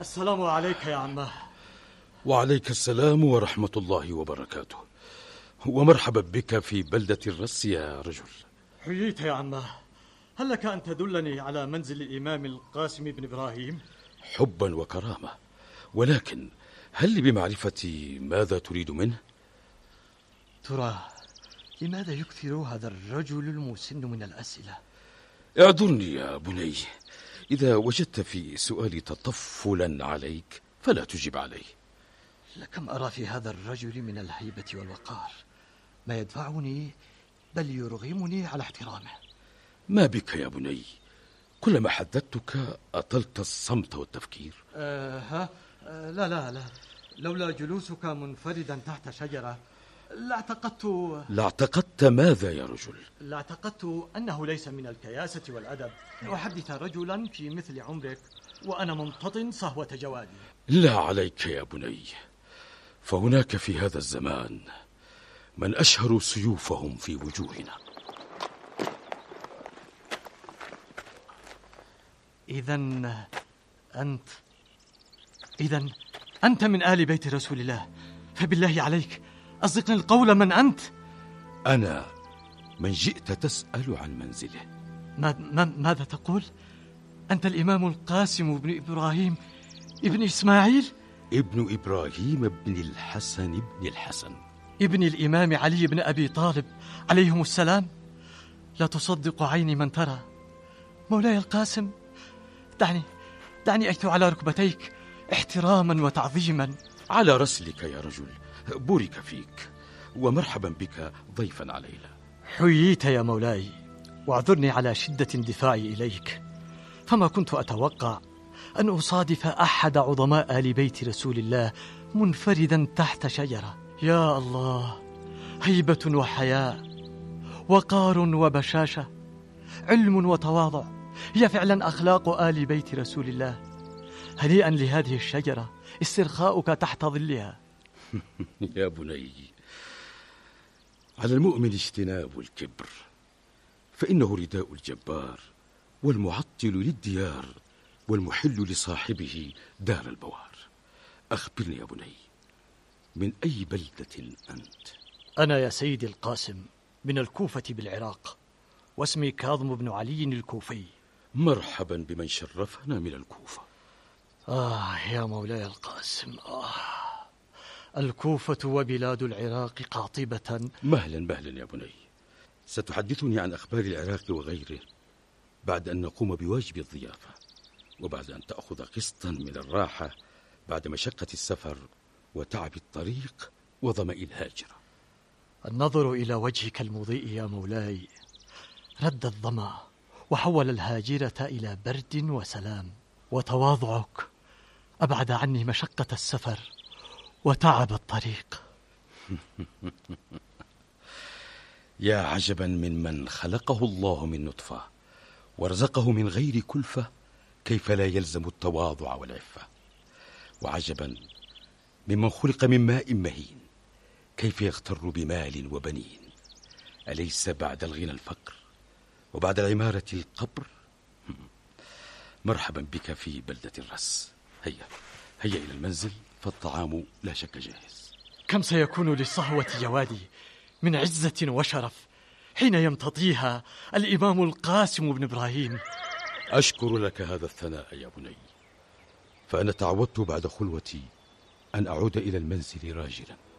السلام عليك يا عماه. وعليك السلام ورحمة الله وبركاته، ومرحبا بك في بلدة الرس يا رجل. حييت يا عماه. هل لك أن تدلني على منزل الإمام القاسم بن إبراهيم؟ حبا وكرامة، ولكن هل لي بمعرفة ماذا تريد منه؟ ترى لماذا يكثر هذا الرجل المسن من الأسئلة؟ اعذرني يا بني، إذا وجدت في سؤالي تطفلا عليك فلا تجب عليه. لكم أرى في هذا الرجل من الهيبة والوقار ما يدفعني بل يرغمني على احترامه. ما بك يا بني؟ كلما حدثتك أطلت الصمت والتفكير. لا، لولا جلوسك منفردا تحت شجرة لاعتقدت ماذا يا رجل؟ لاعتقدت أنه ليس من الكياسة والأدب أحدث رجلا في مثل عمرك وأنا ممتطن صهوة جوادي. لا عليك يا بني، فهناك في هذا الزمان من أشهروا سيوفهم في وجوهنا. إذن أنت من آل بيت رسول الله، فبالله عليك أصدقني القول، من أنت؟ أنا من جئت تسأل عن منزله. ماذا تقول؟ أنت الإمام القاسم بن إبراهيم ابن إسماعيل؟ ابن إبراهيم بن الحسن بن الحسن ابن الإمام علي بن أبي طالب عليهم السلام. لا تصدق عيني من ترى. مولاي القاسم، دعني أجثو على ركبتيك احتراما وتعظيما. على رسلك يا رجل، بورك فيك، ومرحبا بك ضيفا علينا. حييت يا مولاي، واعذرني على شدة اندفاعي إليك، فما كنت أتوقع أن أصادف أحد عظماء آل بيت رسول الله منفردا تحت شجرة. يا الله، هيبة وحياء، وقار وبشاشة، علم وتواضع، هي فعلا أخلاق آل بيت رسول الله. هنيئا لهذه الشجرة استرخاؤك تحت ظلها. يا بني، على المؤمن اجتناب الكبر، فإنه رداء الجبار، والمعطل للديار، والمحل لصاحبه دار البوار. أخبرني يا بني، من أي بلدة أنت؟ أنا يا سيدي القاسم من الكوفة بالعراق، واسمي كاظم بن علي الكوفي. مرحبا بمن شرفنا من الكوفة. يا مولاي القاسم، الكوفة وبلاد العراق قاطبة. مهلا يا بني، ستحدثني عن أخبار العراق وغيره بعد أن نقوم بواجب الضيافة، وبعد أن تأخذ قسطا من الراحة بعد مشقة السفر وتعب الطريق وظمأ الهاجرة. النظر إلى وجهك المضيء يا مولاي رد الظمأ وحول الهاجرة إلى برد وسلام، وتواضعك أبعد عني مشقة السفر وتعب الطريق. يا عجبا من خلقه الله من نطفة ورزقه من غير كلفة، كيف لا يلزم التواضع والعفة. وعجبا ممن خلق من ماء مهين، كيف يغتر بمال وبنين. أليس بعد الغنى الفقر، وبعد العمارة القبر؟ مرحبا بك في بلدة الرس. هيا إلى المنزل، فالطعام لا شك جاهز. كم سيكون للصهوة جوادي من عزة وشرف حين يمتطيها الإمام القاسم بن إبراهيم. أشكر لك هذا الثناء يا بني، فأنا تعودت بعد خلوتي أن أعود إلى المنزل راجلا.